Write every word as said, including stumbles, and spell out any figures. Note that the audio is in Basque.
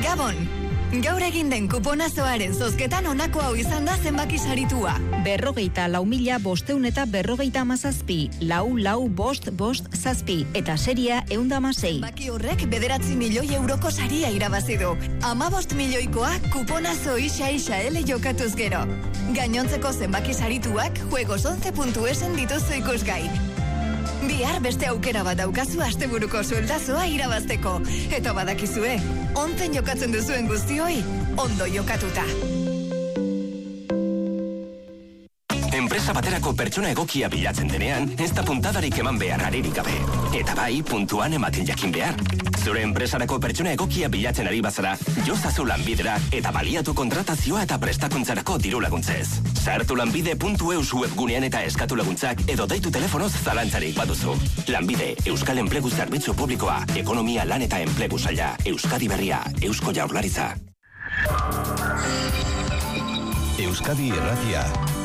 Gabon! Gaur egin den kuponazoaren zozketan honako hau izan da zenbaki saritua. Berrogeita lau mila bosteun eta berrogeita amazazpi, lau lau bost bost zazpi, eta seria eunda amasei. Zenbaki horrek bederatzi milioi euroko saria irabazi du. Amabost milioikoa kuponazo isa isa ele jokatuz gero. Gainontzeko zenbaki sarituak juegos once puntu esen dituzu ikusgai. Bihar beste aukera bat daukazu asteburuko sueldazoa irabazteko. Eta badakizue, onzen jokatzen duzuen guztioi, ondo jokatuta. Enpresa baterako pertsona egokia bilatzen denean, ez da puntadarik eman behar aririk gabe. Eta bai, puntuan ematen jakin behar. Zure enpresarako pertsona egokia bilatzen ari bazara, jozazu Lanbidera eta baliatu kontratazioa eta prestakuntzarako diru laguntzez. Sartu lanbide puntu eus webgunean eta eskatu laguntzak edo deitu telefonoz zalantzarik baduzu. Lanbide, Euskal Enplegu Zerbitzu Publikoa, Ekonomia Lan eta Enplegu Saila, Euskadi Berria, Eusko Jaurlaritza. Euskadi Irratia.